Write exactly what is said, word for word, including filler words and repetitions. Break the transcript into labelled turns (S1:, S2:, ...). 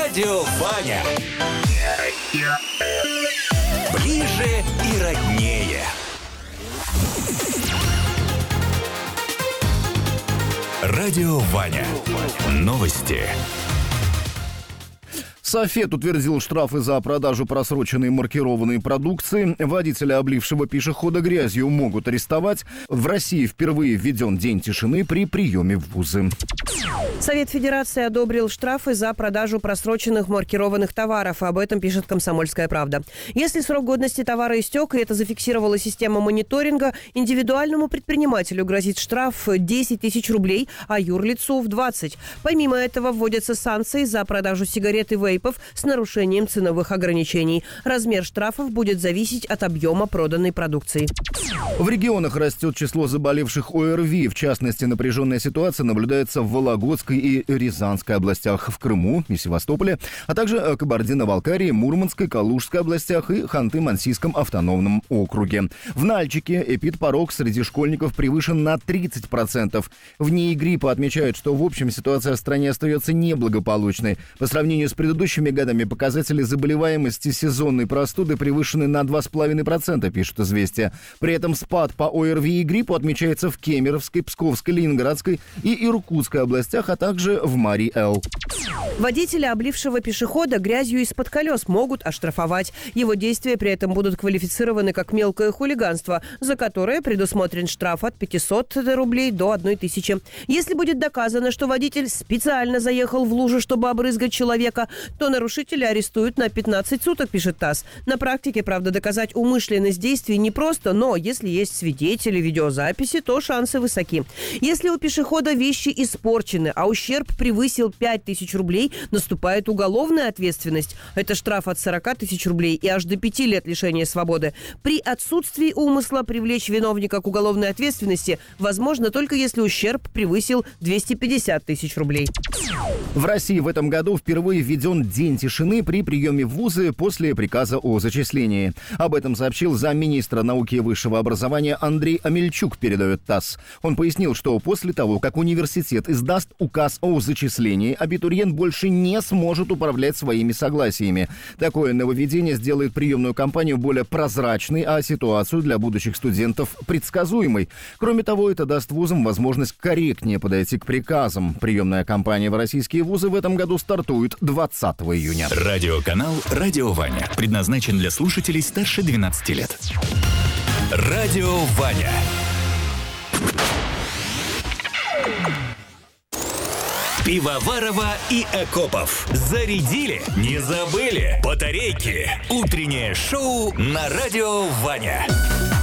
S1: Радио Ваня. Ближе и роднее. Радио Ваня. Новости.
S2: Софет утвердил штрафы за продажу просроченной маркированной продукции. Водителя, облившего пешехода грязью, могут арестовать. В России впервые введен день тишины при приеме в вузы.
S3: Совет Федерации одобрил штрафы за продажу просроченных маркированных товаров. Об этом пишет «Комсомольская правда». Если срок годности товара истек, и это зафиксировала система мониторинга, индивидуальному предпринимателю грозит штраф десять тысяч рублей, а юрлицу в двадцать. Помимо этого вводятся санкции за продажу сигарет и вейпов с нарушением ценовых ограничений. Размер штрафов будет зависеть от объема проданной продукции.
S2: В регионах растет число заболевших ОРВИ. В частности, напряженная ситуация наблюдается в Вологодской и Рязанской областях, в Крыму и Севастополе, а также Кабардино-Балкарии, Мурманской, Калужской областях и Ханты-Мансийском автономном округе. В Нальчике эпидпорог среди школьников превышен на тридцать процентов. В НИИ гриппа отмечают, что в общем ситуация в стране остается неблагополучной. По сравнению с предыдущими годами показатели заболеваемости сезонной простуды превышены на два с половиной процента, пишет «Известия». При этом спад по ОРВИ и гриппу отмечается в Кемеровской, Псковской, Ленинградской и Иркутской областях, а также в Марий-Эл.
S3: Водителя, облившего пешехода грязью из-под колес, могут оштрафовать. Его действия при этом будут квалифицированы как мелкое хулиганство, за которое предусмотрен штраф от пятисот рублей до одной тысячи. Если будет доказано, что водитель специально заехал в лужу, чтобы обрызгать человека, то нарушителя арестуют на пятнадцать суток, пишет ТАСС. На практике, правда, доказать умышленность действий непросто, но если есть свидетели, видеозаписи, то шансы высоки. Если у пешехода вещи испорчены, а ущерб превысил пять тысяч рублей, наступает уголовная ответственность. Это штраф от сорока тысяч рублей и аж до пяти лет лишения свободы. При отсутствии умысла привлечь виновника к уголовной ответственности возможно только если ущерб превысил двести пятьдесят тысяч рублей.
S2: В России в этом году впервые введен день тишины при приеме в вузы после приказа о зачислении. Об этом сообщил замминистра науки и высшего образования Андрей Амельчук, передает ТАСС. Он пояснил, что после того, как университет издаст указ о зачислении, абитуриент больше не сможет управлять своими согласиями. Такое нововведение сделает приемную кампанию более прозрачной, а ситуацию для будущих студентов предсказуемой. Кроме того, это даст вузам возможность корректнее подойти к приказам. Приемная кампания в российские вузы в этом году стартует двадцатого июня.
S1: Радиоканал «Радио Ваня» предназначен для слушателей старше двенадцати лет. Радио Ваня. Пивоварова и Акопов. Зарядили? Не забыли? Батарейки. Утреннее шоу на Радио Ваня.